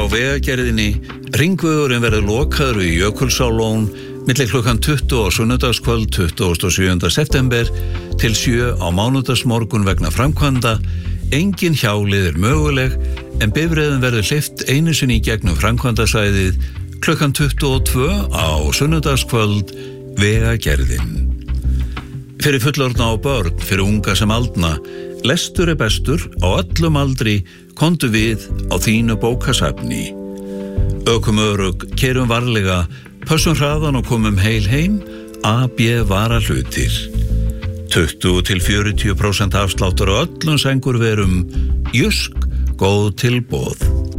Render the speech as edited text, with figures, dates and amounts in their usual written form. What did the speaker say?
Vegagerðinni. Hringvegurinn verður lokaður við Jökulsárlón milli klukkan 20 á sunnudagskvöld 27. september til 7 á mánudagsmorgun vegna framkvæmda. Engin hjálið möguleg en bifreiðum verður hleypt einu sinni í gegnum framkvæmdasvæðið klukkan 22 á sunnudagskvöld. Vegagerðin. Fyrir fullorðna og börn, fyrir unga sem aldna, lestur bestur, á öllum aldri, komdu við á þínu bókasafni. Ökum örugg, keyrum varlega, pössum hraðan og komum heil heim, AB varahlutir. 20-40% afsláttur á öllum sængurverum, Jysk, góð tilboð.